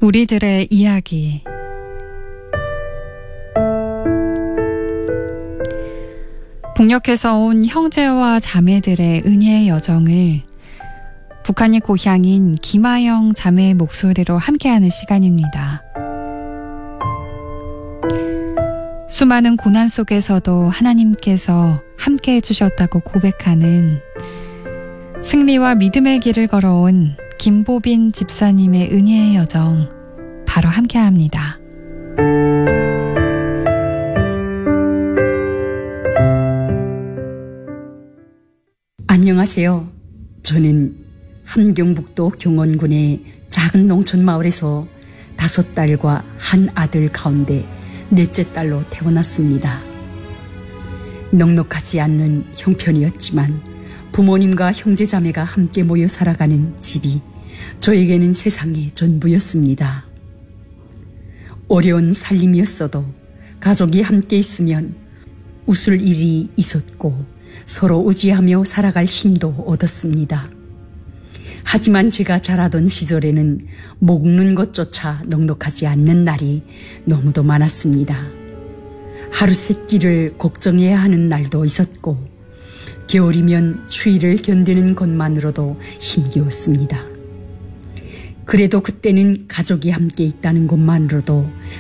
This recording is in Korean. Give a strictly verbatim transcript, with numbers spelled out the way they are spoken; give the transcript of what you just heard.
우리들의 이야기. 북녘에서 온 형제와 자매들의 은혜의 여정을 북한의 고향인 김아영 자매의 목소리로 함께하는 시간입니다. 수많은 고난 속에서도 하나님께서 함께해 주셨다고 고백하는 승리와 믿음의 길을 걸어온 김보빈 집사님의 은혜의 여정, 바로 함께합니다. 안녕하세요. 저는 함경북도 경원군의 작은 농촌 마을에서 다섯 딸과 한 아들 가운데 넷째 딸로 태어났습니다. 넉넉하지 않는 형편이었지만 부모님과 형제자매가 함께 모여 살아가는 집이 저에게는 세상의 전부였습니다. 어려운 살림이었어도 가족이 함께 있으면 웃을 일이 있었고 서로 의지하며 살아갈 힘도 얻었습니다. 하지만 제가 자라던 시절에는 먹는 것조차 넉넉하지 않는 날이 너무도 많았습니다. 하루 세끼를 걱정해야 하는 날도 있었고 겨울이면 추위를 견디는 것만으로도 힘겨웠습니다. 그래도 그때는 가족이 함께 있다는 것만으로도